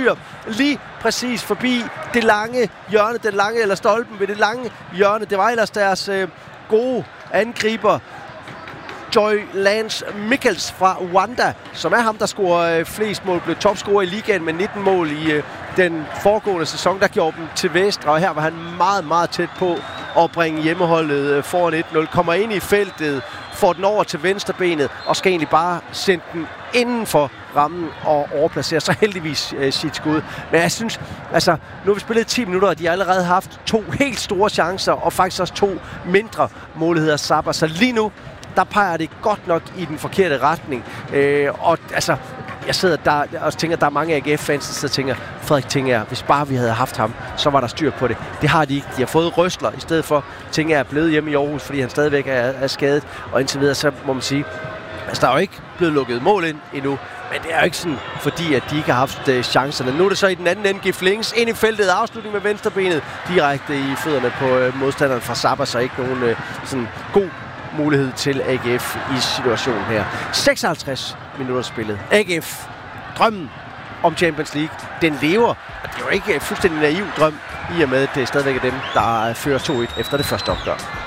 fyr lige præcis forbi det lange hjørne, eller stolpen ved det lange hjørne. Det var ellers deres gode angriber, Joy Lance Mikkels fra Rwanda, som er ham, der scorer flest mål, blev topscorer i ligaen med 19 mål i den foregående sæson, der gjorde dem til Vestre, og her var han meget, meget tæt på at bringe hjemmeholdet foran 1-0. Kommer ind i feltet, får den over til venstrebenet, og skal egentlig bare sende den inden for rammen og overplacere så heldigvis sit skud. Men jeg synes, altså, nu har vi spillet 10 minutter, og de har allerede haft 2 helt store chancer, og faktisk også 2 mindre muligheder Zappa. Så lige nu, der peger det godt nok i den forkerte retning. Og altså, jeg sidder der og tænker, at der er mange AGF-fans, der sidder og tænker, Frederik Tinger, hvis bare vi havde haft ham, så var der styr på det. Det har de ikke. De har fået rystler i stedet for. Tinger er blevet hjemme i Aarhus, fordi han stadigvæk er skadet. Og indtil videre, så må man sige, altså der er jo ikke blevet lukket mål ind endnu. Men det er jo ikke sådan, fordi at de ikke har haft chancerne. Nu er det så i den anden ende, Gif Links ind i feltet, afslutning med venstrebenet, direkte i fødderne på modstanderen fra Zappa, så ikke nogen sådan god mulighed til AGF i situationen her. 56 minutter spillet. AGF, drømmen om Champions League, den lever. Og det er jo ikke fuldstændig naiv drøm, i og med, at det er stadigvæk dem, der fører 2-1 efter det første opgør.